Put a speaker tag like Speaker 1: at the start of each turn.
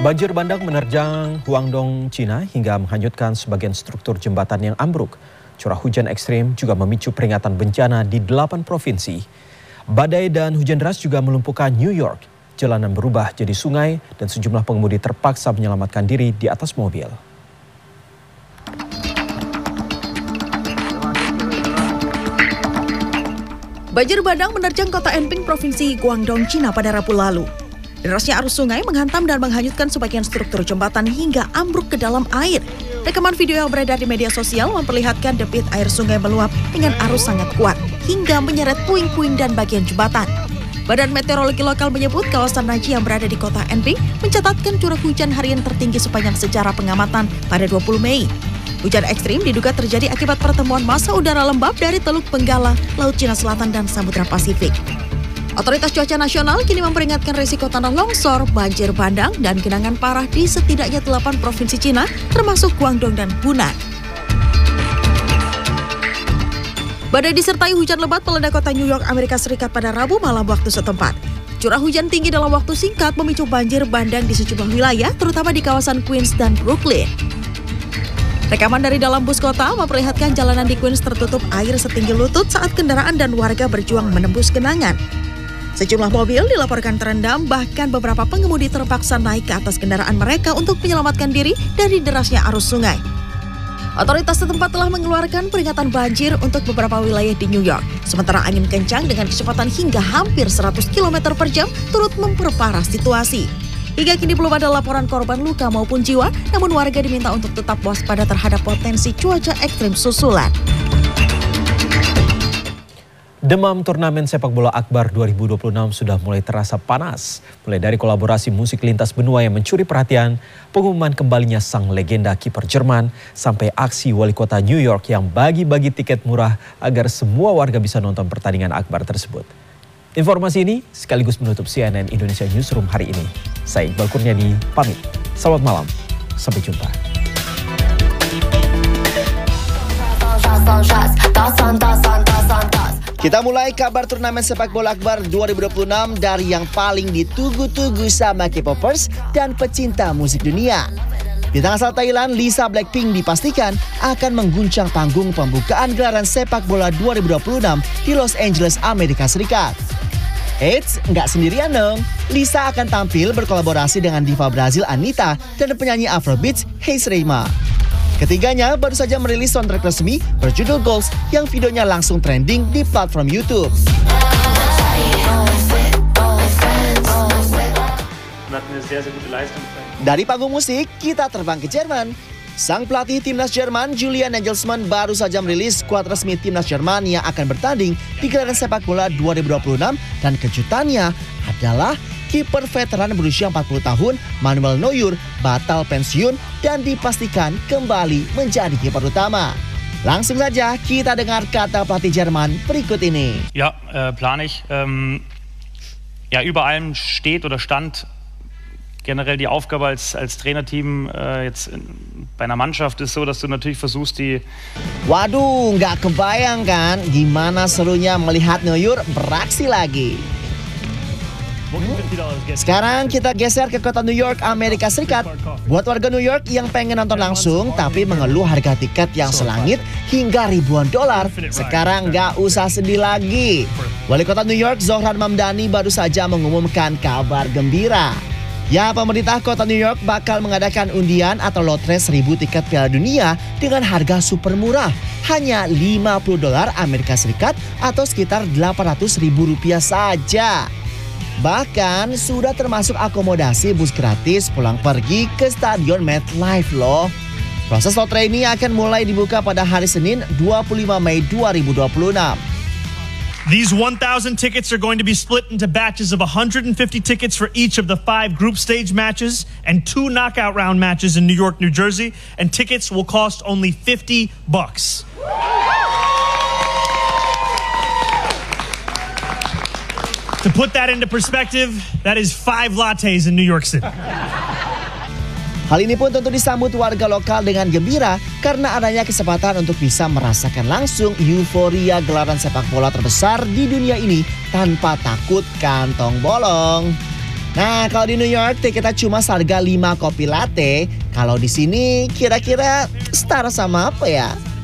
Speaker 1: Banjir bandang menerjang Guangdong, Cina hingga menghanyutkan sebagian struktur jembatan yang ambruk. Curah hujan ekstrim juga memicu peringatan bencana di 8 provinsi. Badai dan hujan deras juga melumpuhkan New York. Jalanan berubah jadi sungai dan sejumlah pengemudi terpaksa menyelamatkan diri di atas mobil.
Speaker 2: Banjir bandang menerjang kota Enping, Provinsi Guangdong, Cina pada Rabu lalu. Derasnya arus sungai menghantam dan menghanyutkan sebagian struktur jembatan hingga ambruk ke dalam air. Rekaman video yang beredar di media sosial memperlihatkan debit air sungai meluap dengan arus sangat kuat hingga menyeret puing-puing dan bagian jembatan. Badan Meteorologi Lokal menyebut kawasan Naji yang berada di kota Enping mencatatkan curah hujan harian tertinggi sepanjang sejarah pengamatan pada 20 Mei. Hujan ekstrim diduga terjadi akibat pertemuan massa udara lembab dari Teluk Benggala, Laut Cina Selatan dan Samudra Pasifik. Otoritas Cuaca Nasional kini memperingatkan risiko tanah longsor, banjir bandang, dan genangan parah di setidaknya 8 provinsi Cina, termasuk Guangdong dan Hunan. Badai disertai hujan lebat melanda kota New York, Amerika Serikat pada Rabu malam waktu setempat. Curah hujan tinggi dalam waktu singkat memicu banjir bandang di sejumlah wilayah, terutama di kawasan Queens dan Brooklyn. Rekaman dari dalam bus kota memperlihatkan jalanan di Queens tertutup air setinggi lutut saat kendaraan dan warga berjuang menembus genangan. Sejumlah mobil dilaporkan terendam, bahkan beberapa pengemudi terpaksa naik ke atas kendaraan mereka untuk menyelamatkan diri dari derasnya arus sungai. Otoritas setempat telah mengeluarkan peringatan banjir untuk beberapa wilayah di New York. Sementara angin kencang dengan kecepatan hingga hampir 100 km per jam turut memperparah situasi. Hingga kini belum ada laporan korban luka maupun jiwa, namun warga diminta untuk tetap waspada terhadap potensi cuaca ekstrim susulan.
Speaker 1: Demam turnamen sepak bola Akbar 2026 sudah mulai terasa panas. Mulai dari kolaborasi musik lintas benua yang mencuri perhatian, pengumuman kembalinya sang legenda kiper Jerman, sampai aksi wali kota New York yang bagi-bagi tiket murah agar semua warga bisa nonton pertandingan Akbar tersebut. Informasi ini sekaligus menutup CNN Indonesia Newsroom hari ini. Saya Iqbal Kurniadi pamit. Selamat malam. Sampai jumpa.
Speaker 3: Kita mulai kabar turnamen sepak bola Akbar 2026 dari yang paling ditunggu-tunggu sama K-popers dan pecinta musik dunia. Bintang asal Thailand Lisa Blackpink dipastikan akan mengguncang panggung pembukaan gelaran sepak bola 2026 di Los Angeles, Amerika Serikat. Eits, nggak sendirian dong. Lisa akan tampil berkolaborasi dengan diva Brazil Anitta dan penyanyi Afrobeats Haze Reyma. Ketiganya baru saja merilis soundtrack resmi berjudul Goals yang videonya langsung trending di platform YouTube. Dari panggung musik, kita terbang ke Jerman. Sang pelatih timnas Jerman, Julian Nagelsmann, baru saja merilis skuad resmi timnas Jerman yang akan bertanding di gelaran sepak bola 2026 dan kejutannya adalah kiper veteran berusia 40 tahun Manuel Neuer batal pensiun dan dipastikan kembali menjadi kiper utama. Langsung saja kita dengar kata pelatih Jerman berikut ini.
Speaker 4: Ja, plan ich. Ja, über allem steht oder stand generell die Aufgabe als Trainerteam jetzt bei einer Mannschaft ist so, dass du natürlich versuchst die...
Speaker 3: Waduh, nggak kebayang kan gimana serunya melihat Neuer beraksi lagi. Sekarang kita geser ke kota New York, Amerika Serikat. Buat warga New York yang pengen nonton langsung tapi mengeluh harga tiket yang selangit hingga ribuan dolar, sekarang nggak usah sedih lagi. Wali kota New York Zohran Mamdani baru saja mengumumkan kabar gembira. Ya, pemerintah kota New York bakal mengadakan undian atau lotre 1.000 tiket Piala Dunia dengan harga super murah, hanya $50 Amerika Serikat atau sekitar Rp800.000 saja. Bahkan sudah termasuk akomodasi bus gratis pulang pergi ke Stadion MetLife loh. Proses lotre ini akan mulai dibuka pada hari Senin 25 Mei 2026.
Speaker 5: These 1,000 tickets are going to be split into batches of 150 tickets for each of the 5 group stage matches and 2 knockout round matches in New York, New Jersey, and tickets will cost only $50. To put that into perspective, that is 5 lattes in New York City.
Speaker 3: Hal ini pun tentu disambut warga lokal dengan gembira karena adanya kesempatan untuk bisa merasakan langsung euforia gelaran sepak bola terbesar di dunia ini tanpa takut kantong bolong. Nah, kalau di New York tiketnya cuma seharga 5 kopi latte. Kalau di sini kira-kira setara sama apa ya?